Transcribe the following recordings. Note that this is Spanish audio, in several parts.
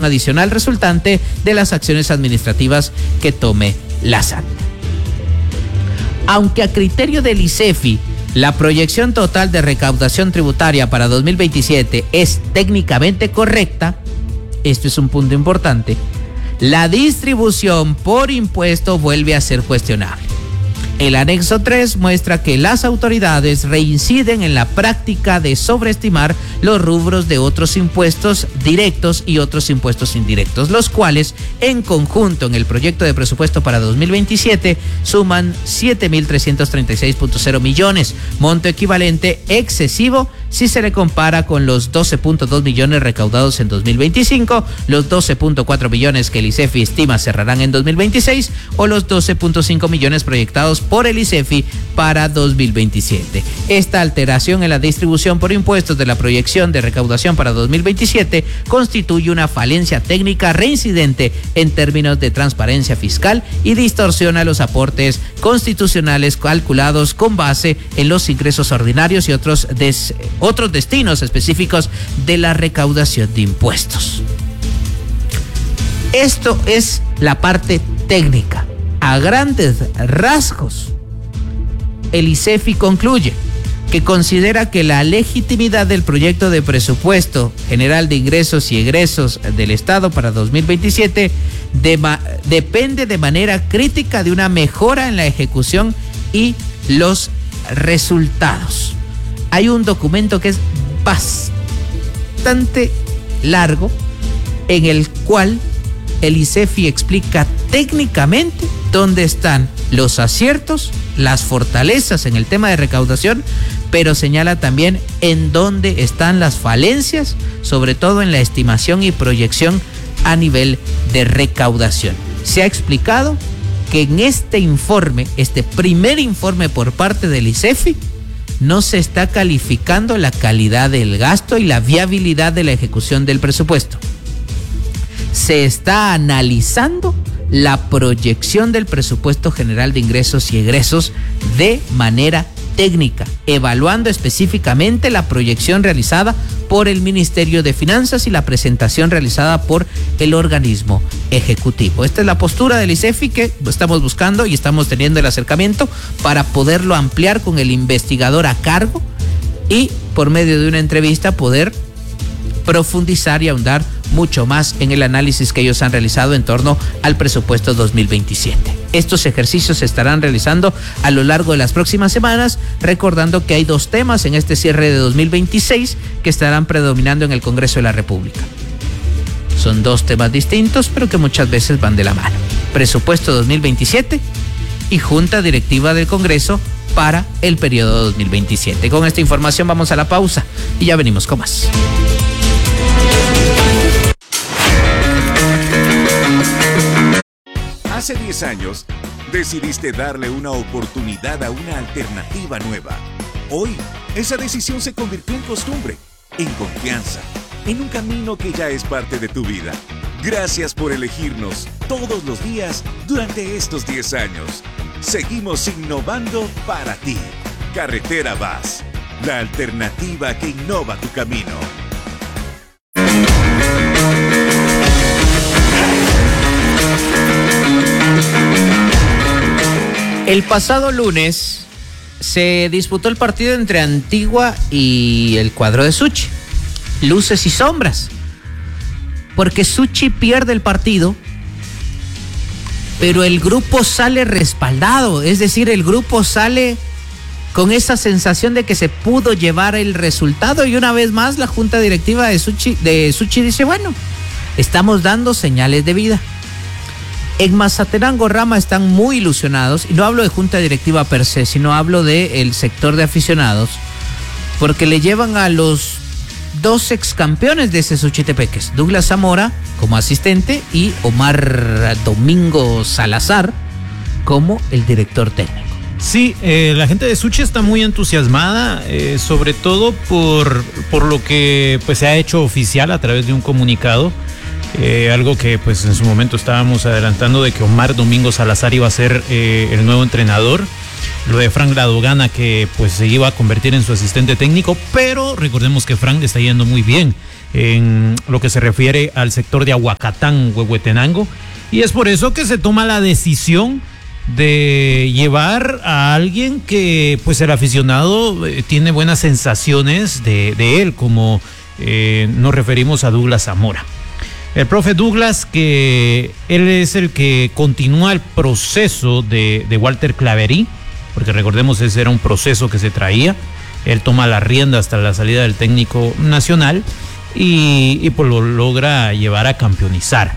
adicional resultante de las acciones administrativas que tome la SAT. Aunque a criterio del ICEFI, la proyección total de recaudación tributaria para 2027 es técnicamente correcta, esto es un punto importante, la distribución por impuesto vuelve a ser cuestionable. El anexo 3 muestra que las autoridades reinciden en la práctica de sobreestimar los rubros de otros impuestos directos y otros impuestos indirectos, los cuales en conjunto en el proyecto de presupuesto para 2027 suman 7.336.0 millones, monto equivalente excesivo si se le compara con los 12.2 millones recaudados en 2025, los 12.4 millones que el ICEFI estima cerrarán en 2026 o los 12.5 millones proyectados por el ICEFI para 2027. Esta alteración en la distribución por impuestos de la proyección de recaudación para 2027 constituye una falencia técnica reincidente en términos de transparencia fiscal y distorsiona los aportes constitucionales calculados con base en los ingresos ordinarios y otros destinos específicos de la recaudación de impuestos. Esto es la parte técnica. A grandes rasgos, el ICEFI concluye que considera que la legitimidad del proyecto de presupuesto general de ingresos y egresos del Estado para 2027 depende de manera crítica de una mejora en la ejecución y los resultados. Hay un documento que es bastante largo en el cual el ICEFI explica técnicamente dónde están los aciertos, las fortalezas en el tema de recaudación, pero señala también en dónde están las falencias, sobre todo en la estimación y proyección a nivel de recaudación. Se ha explicado que en este informe, este primer informe por parte del ICEFI, no se está calificando la calidad del gasto y la viabilidad de la ejecución del presupuesto. Se está analizando la proyección del presupuesto general de ingresos y egresos de manera técnica, evaluando específicamente la proyección realizada por el Ministerio de Finanzas y la presentación realizada por el organismo ejecutivo. Esta es la postura del ICEFI que estamos buscando y estamos teniendo el acercamiento para poderlo ampliar con el investigador a cargo y por medio de una entrevista poder profundizar y ahondar mucho más en el análisis que ellos han realizado en torno al presupuesto 2027. Estos ejercicios se estarán realizando a lo largo de las próximas semanas, recordando que hay dos temas en este cierre de 2026 que estarán predominando en el Congreso de la República. Son dos temas distintos, pero que muchas veces van de la mano. Presupuesto 2027 y Junta Directiva del Congreso para el periodo 2027. Con esta información vamos a la pausa y ya venimos con más. Hace 10 años, decidiste darle una oportunidad a una alternativa nueva. Hoy, esa decisión se convirtió en costumbre, en confianza, en un camino que ya es parte de tu vida. Gracias por elegirnos todos los días durante estos 10 años. Seguimos innovando para ti. Carretera VAS, la alternativa que innova tu camino. El pasado lunes se disputó el partido entre Antigua y el cuadro de Suchi. Luces y sombras. Porque Suchi pierde el partido, pero el grupo sale respaldado. Es decir, el grupo sale con esa sensación de que se pudo llevar el resultado. Y una vez más la junta directiva de Suchi dice, bueno, estamos dando señales de vida. En Mazatenango Rama están muy ilusionados, y no hablo de junta directiva per se, sino hablo del sector de aficionados, porque le llevan a los dos excampeones de ese Suchitepeques, Douglas Zamora como asistente y Omar Domingo Salazar como el director técnico. Sí, la gente de Suchi está muy entusiasmada, sobre todo por lo que pues se ha hecho oficial a través de un comunicado. algo que pues en su momento estábamos adelantando de que Omar Domingo Salazar iba a ser el nuevo entrenador. Lo de Frank Ladogana, que pues se iba a convertir en su asistente técnico, pero recordemos que Frank le está yendo muy bien en lo que se refiere al sector de Aguacatán, Huehuetenango, y es por eso que se toma la decisión de llevar a alguien que pues el aficionado tiene buenas sensaciones de él, como nos referimos a Douglas Zamora. El profe Douglas, que él es el que continúa el proceso de Walter Claverí, porque recordemos ese era un proceso que se traía. Él toma la rienda hasta la salida del técnico nacional y pues lo logra llevar a campeonizar.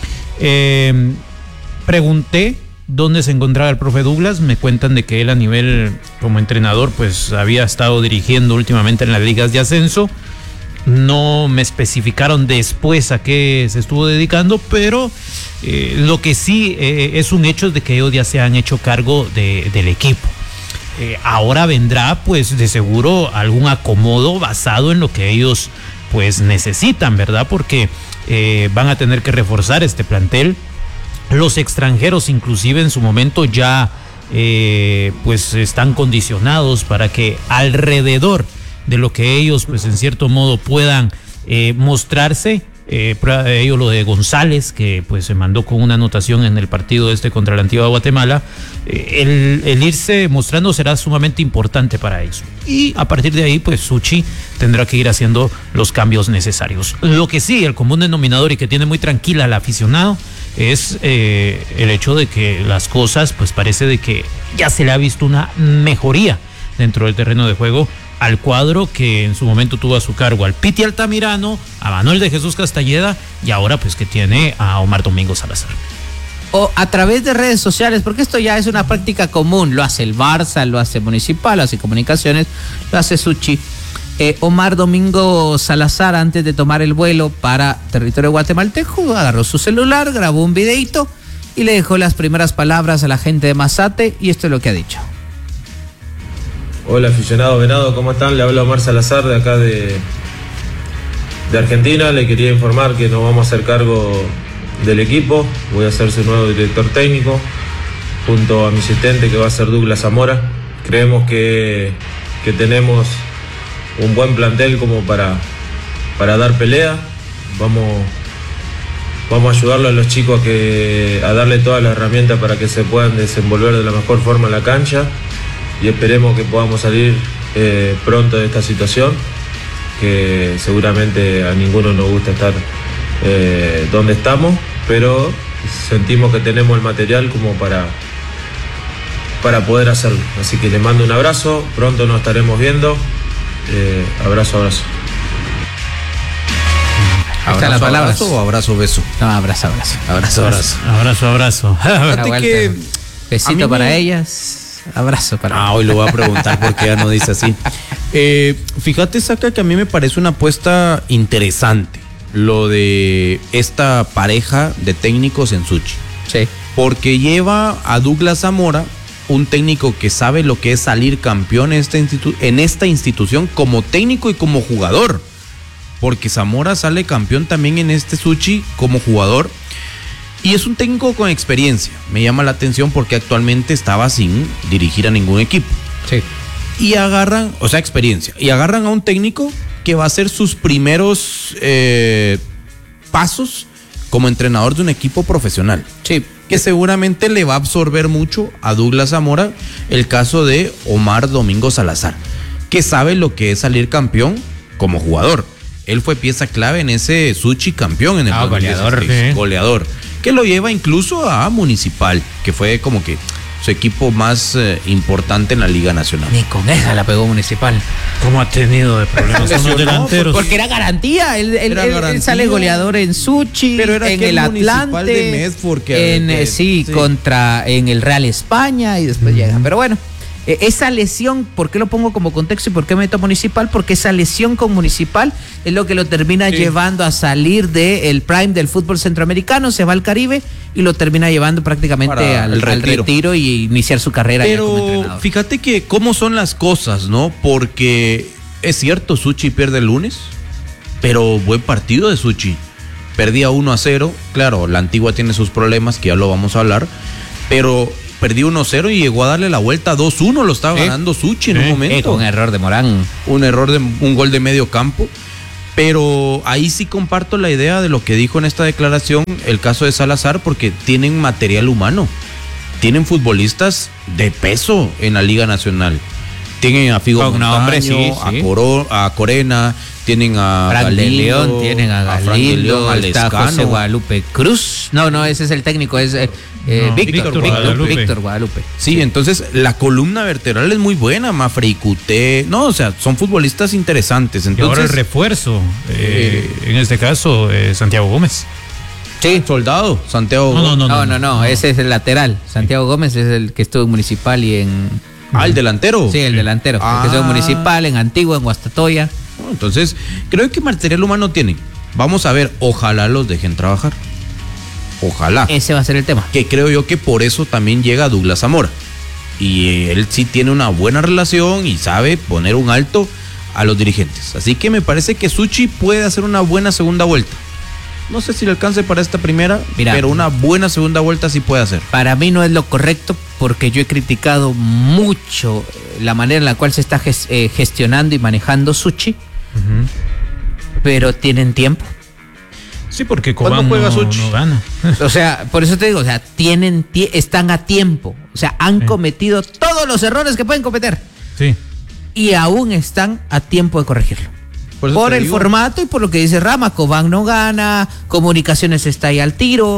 Pregunté dónde se encontraba el profe Douglas. Me cuentan de que él a nivel como entrenador pues había estado dirigiendo últimamente en las ligas de ascenso. No me especificaron después a qué se estuvo dedicando, pero lo que sí es un hecho es de que ellos ya se han hecho cargo del equipo. Ahora vendrá pues de seguro algún acomodo basado en lo que ellos pues necesitan, ¿verdad? Porque van a tener que reforzar este plantel. Los extranjeros inclusive en su momento ya pues están condicionados para que alrededor de lo que ellos pues en cierto modo puedan mostrarse. Prueba de ello lo de González, que pues se mandó con una anotación en el partido contra la Antigua Guatemala. El irse mostrando será sumamente importante para ellos, y a partir de ahí pues Suchi tendrá que ir haciendo los cambios necesarios. Lo que sí, el común denominador y que tiene muy tranquila al aficionado es el hecho de que las cosas pues parece de que ya se le ha visto una mejoría dentro del terreno de juego al cuadro que en su momento tuvo a su cargo al Piti Altamirano, a Manuel de Jesús Castañeda, y ahora pues que tiene a Omar Domingo Salazar. O a través de redes sociales, porque esto ya es una práctica común. Lo hace el Barça, lo hace Municipal, lo hace Comunicaciones, lo hace Suchi. Omar Domingo Salazar, antes de tomar el vuelo para territorio guatemalteco, agarró su celular, grabó un videito y le dejó las primeras palabras a la gente de Mazate, y esto es lo que ha dicho. Hola aficionado Venado, ¿cómo están? Le habla Omar Salazar de acá de Argentina. Le quería informar que nos vamos a hacer cargo del equipo. Voy a ser su nuevo director técnico junto a mi asistente, que va a ser Douglas Zamora. Creemos que tenemos un buen plantel como para dar pelea. Vamos a ayudarle a los chicos a darle todas las herramientas para que se puedan desenvolver de la mejor forma en la cancha, y esperemos que podamos salir pronto de esta situación, que seguramente a ninguno nos gusta estar donde estamos, pero sentimos que tenemos el material como para poder hacerlo. Así que les mando un abrazo, pronto nos estaremos viendo. Abrazo. ¿Abrazo, las palabras? ¿Abrazo o abrazo beso? No, abrazo. Abrazo. Fíjate que besito para ellas. Abrazo para hoy lo voy a preguntar porque ya no dice así. Fíjate, Saca, que a mí me parece una apuesta interesante lo de esta pareja de técnicos en Suchi. Sí. Porque lleva a Douglas Zamora, un técnico que sabe lo que es salir campeón en esta institución como técnico y como jugador. Porque Zamora sale campeón también en este Suchi como jugador. Y es un técnico con experiencia. Me llama la atención porque actualmente estaba sin dirigir a ningún equipo. Sí. Y agarran, experiencia. Y agarran a un técnico que va a hacer sus primeros pasos como entrenador de un equipo profesional. Sí. Que seguramente le va a absorber mucho a Douglas Zamora el caso de Omar Domingo Salazar, que sabe lo que es salir campeón como jugador. Él fue pieza clave en ese Suchi campeón en el 2016, goleador, que lo lleva incluso a Municipal, que fue como que su equipo más importante en la Liga Nacional. Ni con esa la pegó Municipal. ¿Cómo ha tenido de problemas con los delanteros? Porque era garantía. Él sale goleador en Suchi, pero era en el Atlante, de Medford, en el Real España, y después llega. Pero bueno, esa lesión, ¿por qué lo pongo como contexto y por qué meto Municipal? Porque esa lesión con Municipal es lo que lo termina llevando a salir del prime del fútbol centroamericano, se va al Caribe y lo termina llevando prácticamente al retiro y iniciar su carrera. Pero ya como entrenador. Fíjate que cómo son las cosas, ¿no? Porque es cierto, Suchi pierde el lunes, pero buen partido de Suchi. perdía 1-0, claro, la Antigua tiene sus problemas, que ya lo vamos a hablar, pero perdió 1-0 y llegó a darle la vuelta 2-1, lo estaba ganando Suchi en un momento. Con error de Morán. Un gol de medio campo. Pero ahí sí comparto la idea de lo que dijo en esta declaración el caso de Salazar, porque tienen material humano, tienen futbolistas de peso en la Liga Nacional. Tienen a Figo Montaño, a Corena, tienen a Frank de Galindo, León, tienen a Galindo, está José Guadalupe Cruz. No, ese es el técnico, es Víctor Guadalupe. Sí, entonces la columna vertebral es muy buena, Mafre y Cuté, no, o sea, son futbolistas interesantes. Entonces, y ahora el refuerzo, en este caso, Santiago Gómez. Sí, Soldado, Santiago Gómez. No, ese es el lateral. Santiago Gómez es el que estuvo en Municipal y en... ¿el delantero? Sí, el delantero. El que estuvo en Municipal, en Antigua, en Guastatoya. Entonces, creo que material humano tienen. Vamos a ver, ojalá los dejen trabajar. Ojalá. Ese va a ser el tema. Que creo yo que por eso también llega Douglas Zamora. Y él sí tiene una buena relación y sabe poner un alto a los dirigentes. Así que me parece que Suchi puede hacer una buena segunda vuelta. No sé si le alcance para esta primera, pero una buena segunda vuelta sí puede hacer. Para mí no es lo correcto, porque yo he criticado mucho la manera en la cual se está gestionando y manejando Suchi, pero tienen tiempo. Sí, porque Cobán no gana. O sea, por eso te digo, o sea, están a tiempo. O sea, han cometido todos los errores que pueden cometer. Sí. Y aún están a tiempo de corregirlo. Por el formato y por lo que dice Rama, Cobán no gana, Comunicaciones está ahí al tiro.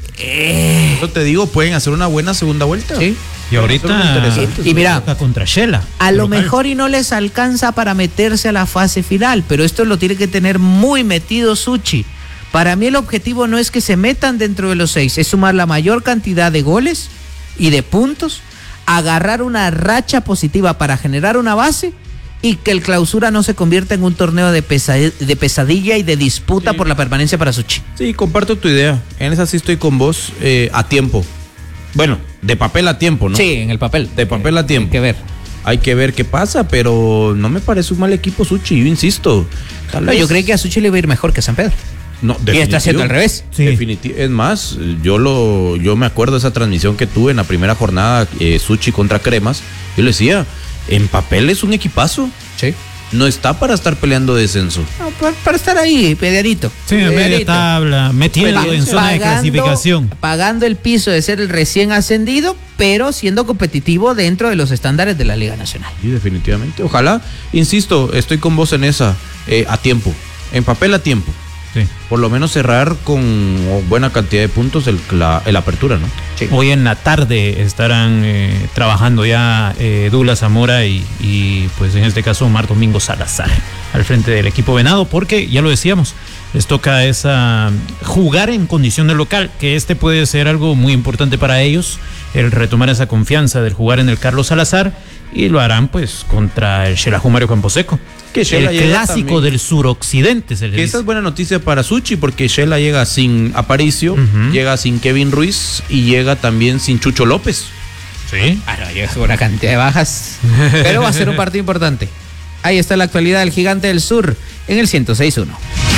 Eso te digo, pueden hacer una buena segunda vuelta. Sí. Y ahorita y mira, contra Shela. A lo mejor y no les alcanza para meterse a la fase final, pero esto lo tiene que tener muy metido Suchi. Para mí el objetivo no es que se metan dentro de los 6, es sumar la mayor cantidad de goles y de puntos, agarrar una racha positiva para generar una base y que el Clausura no se convierta en un torneo de pesadilla y de disputa por la permanencia para Suchi. Sí, comparto tu idea. En esa sí estoy con vos, a tiempo. Bueno, de papel a tiempo, ¿no? Sí, en el papel. De papel a tiempo. Hay que ver qué pasa, pero no me parece un mal equipo Suchi, yo insisto. Yo creí que a Suchi le iba a ir mejor que a San Pedro. No, y está haciendo al revés. Sí. Definitivo. Es más, yo me acuerdo de esa transmisión que tuve en la primera jornada, Suchi contra Cremas. Yo le decía, en papel es un equipazo. Sí. No está para estar peleando descenso. No, para estar ahí, peleadito. Sí, en media tabla, metiendo en zona de clasificación. Pagando el piso de ser el recién ascendido, pero siendo competitivo dentro de los estándares de la Liga Nacional. Sí, definitivamente. Ojalá, insisto, estoy con vos en esa, a tiempo. En papel a tiempo. Sí. Por lo menos cerrar con buena cantidad de puntos el apertura, ¿no? Sí. Hoy en la tarde estarán trabajando ya Douglas Zamora y pues en este caso Omar Domingo Salazar al frente del equipo venado, porque ya lo decíamos, les toca jugar en condición de local, que puede ser algo muy importante para ellos, el retomar esa confianza del jugar en el Carlos Salazar, y lo harán pues contra el Xelajú Mario Camposeco, que el clásico del suroccidente. Esa es buena noticia para Suchi, porque Shela llega sin Aparicio, llega sin Kevin Ruiz y llega también sin Chucho López. Sí. Llega con una cantidad de bajas, pero va a ser un partido importante. Ahí está la actualidad del Gigante del Sur en el 106.1.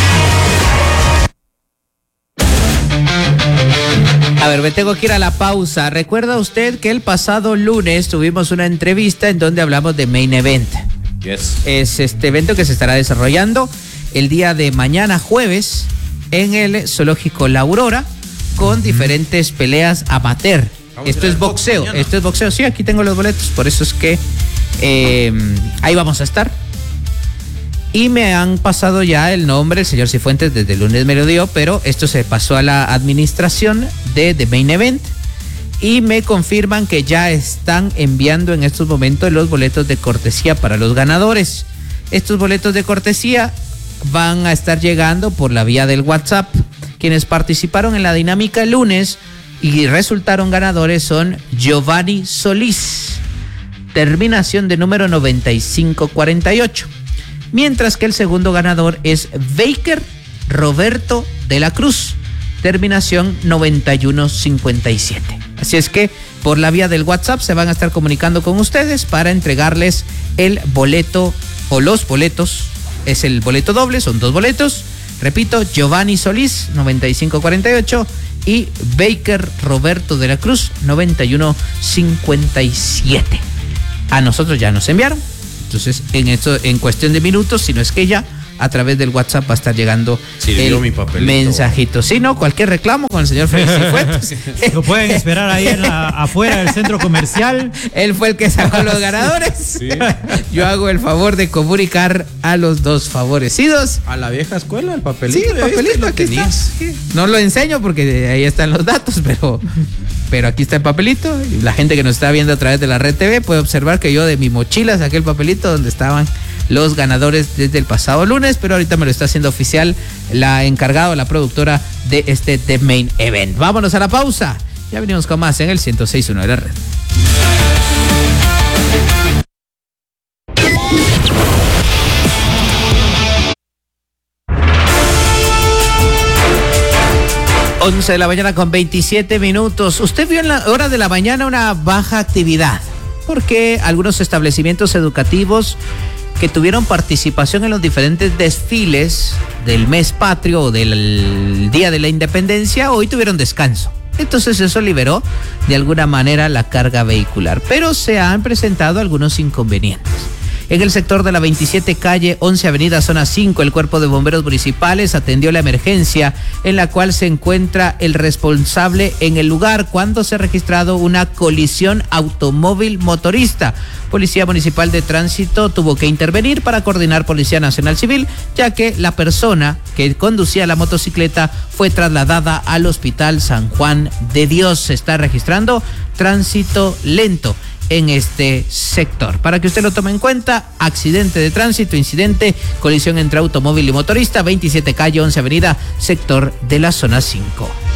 A ver, me tengo que ir a la pausa. ¿Recuerda usted que el pasado lunes tuvimos una entrevista en donde hablamos de Main Event? Yes. Es este evento que se estará desarrollando el día de mañana jueves en el Zoológico La Aurora con diferentes peleas amateur. Esto es boxeo, sí, aquí tengo los boletos, por eso es que ahí vamos a estar. Y me han pasado ya el nombre, el señor Cifuentes desde el lunes me lo dio, pero esto se pasó a la administración de The Main Event y me confirman que ya están enviando en estos momentos los boletos de cortesía para los ganadores. Estos boletos de cortesía van a estar llegando por la vía del WhatsApp. Quienes participaron en la dinámica el lunes y resultaron ganadores son Giovanni Solís, terminación de número 9548. Mientras que el segundo ganador es Baker Roberto de la Cruz, terminación 9157. Así es que por la vía del WhatsApp se van a estar comunicando con ustedes para entregarles el boleto o los boletos. Es el boleto doble, son 2 boletos Repito, Giovanni Solís, 9548, y Baker Roberto de la Cruz, 9157. A nosotros ya nos enviaron. Entonces, en cuestión de minutos, si no es que ya, a través del WhatsApp va a estar llegando el mensajito. Si no, cualquier reclamo con el señor Félix Cifuentes. Lo pueden esperar ahí afuera del centro comercial. Él fue el que sacó los ganadores. Sí. Yo hago el favor de comunicar a los dos favorecidos. A la vieja escuela, el papelito. Sí, el papelito, aquí está. No lo enseño porque ahí están los datos, pero aquí está el papelito. Y la gente que nos está viendo a través de la Red TV puede observar que yo de mi mochila saqué el papelito donde estaban los ganadores desde el pasado lunes, pero ahorita me lo está haciendo oficial la encargada, la productora de este The Main Event. Vámonos a la pausa. Ya venimos con más en el 106.1 de la red. Once de la mañana con 27 minutos. Usted vio en la hora de la mañana una baja actividad, porque algunos establecimientos educativos que tuvieron participación en los diferentes desfiles del mes patrio o del Día de la Independencia, hoy tuvieron descanso. Entonces eso liberó de alguna manera la carga vehicular, pero se han presentado algunos inconvenientes. En el sector de la 27 calle 11 avenida zona 5, el Cuerpo de Bomberos Municipales atendió la emergencia en la cual se encuentra el responsable en el lugar cuando se ha registrado una colisión automóvil motorista. Policía Municipal de Tránsito tuvo que intervenir para coordinar Policía Nacional Civil, ya que la persona que conducía la motocicleta fue trasladada al Hospital San Juan de Dios. Se está registrando tránsito lento en este sector. Para que usted lo tome en cuenta, accidente de tránsito, incidente, colisión entre automóvil y motorista, 27 calle 11 avenida, sector de la zona 5.